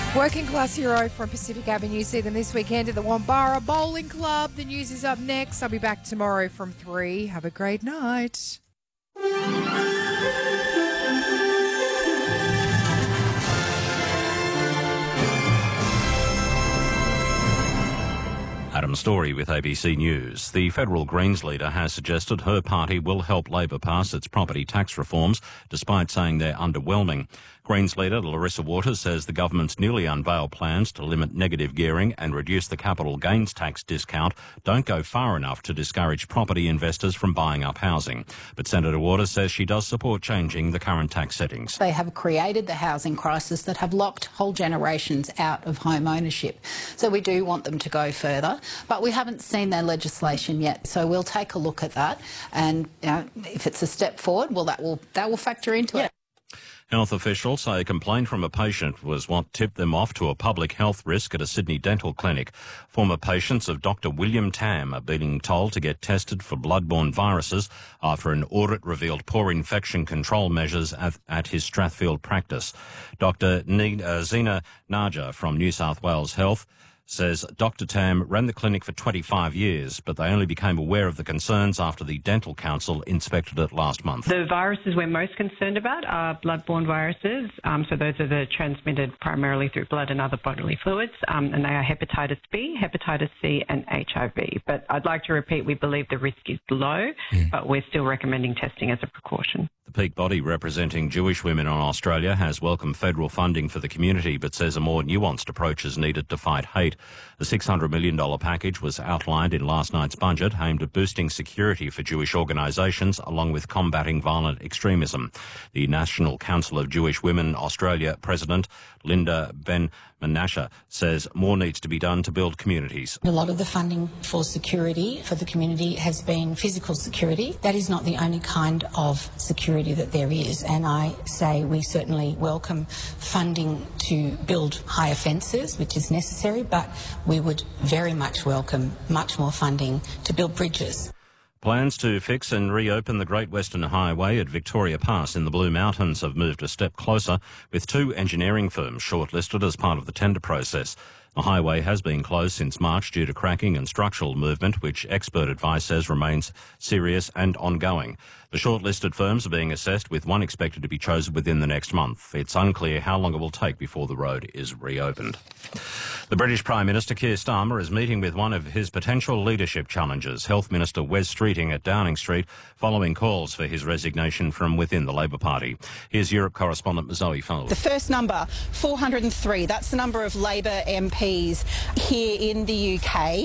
Working class hero from Pacific Avenue. See them this weekend at the Wambara Bowling Club. The news is up next. I'll be back tomorrow from 3. Have a great night. Adam Story with ABC News. The federal Greens leader has suggested her party will help Labor pass its property tax reforms, despite saying they're underwhelming. Greens leader Larissa Waters says the government's newly unveiled plans to limit negative gearing and reduce the capital gains tax discount don't go far enough to discourage property investors from buying up housing. But Senator Waters says she does support changing the current tax settings. They have created the housing crisis that have locked whole generations out of home ownership. So we do want them to go further, but we haven't seen their legislation yet. So we'll take a look at that, and if it's a step forward, well, that will factor into it. Health officials say a complaint from a patient was what tipped them off to a public health risk at a Sydney dental clinic. Former patients of Dr. William Tam are being told to get tested for bloodborne viruses after an audit revealed poor infection control measures at his Strathfield practice. Dr. Zena Naja from New South Wales Health says Dr. Tam ran the clinic for 25 years, but they only became aware of the concerns after the Dental Council inspected it last month. The viruses we're most concerned about are bloodborne viruses. So those are the transmitted primarily through blood and other bodily fluids, and they are hepatitis B, hepatitis C and HIV. But I'd like to repeat, we believe the risk is low, but we're still recommending testing as a precaution. The peak body representing Jewish women in Australia has welcomed federal funding for the community, but says a more nuanced approach is needed to fight hate. A $600 million package was outlined in last night's budget, aimed at boosting security for Jewish organisations, along with combating violent extremism. The National Council of Jewish Women Australia President Linda Ben-Menashe says more needs to be done to build communities. A lot of the funding for security for the community has been physical security. That is not the only kind of security that there is, and I say we certainly welcome funding to build higher fences, which is necessary, but we would very much welcome much more funding to build bridges. Plans to fix and reopen the Great Western Highway at Victoria Pass in the Blue Mountains have moved a step closer, with 2 engineering firms shortlisted as part of the tender process. The highway has been closed since March due to cracking and structural movement, which expert advice says remains serious and ongoing. The shortlisted firms are being assessed, with one expected to be chosen within the next month. It's unclear how long it will take before the road is reopened. The British Prime Minister Keir Starmer is meeting with one of his potential leadership challengers, Health Minister Wes Streeting at Downing Street, following calls for his resignation from within the Labor Party. Here's Europe correspondent Zoe Feld. The first number, 403, that's the number of Labor MPs here in the UK.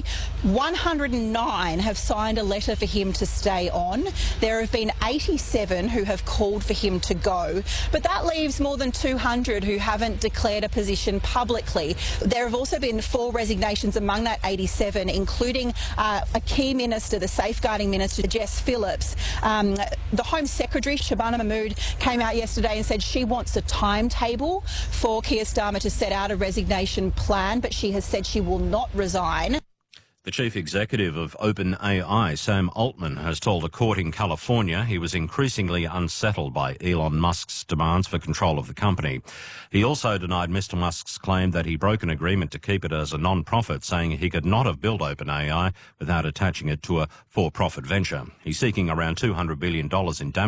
109 have signed a letter for him to stay on. There have been 87 who have called for him to go, but that leaves more than 200 who haven't declared a position publicly. There have also been 4 resignations among that 87, including a key minister, the Safeguarding Minister, Jess Phillips. The Home Secretary, Shabana Mahmood, came out yesterday and said she wants a timetable for Keir Starmer to set out a resignation plan, but she has said she will not resign. The chief executive of OpenAI, Sam Altman, has told a court in California he was increasingly unsettled by Elon Musk's demands for control of the company. He also denied Mr. Musk's claim that he broke an agreement to keep it as a non-profit, saying he could not have built OpenAI without attaching it to a for-profit venture. He's seeking around $200 billion in damages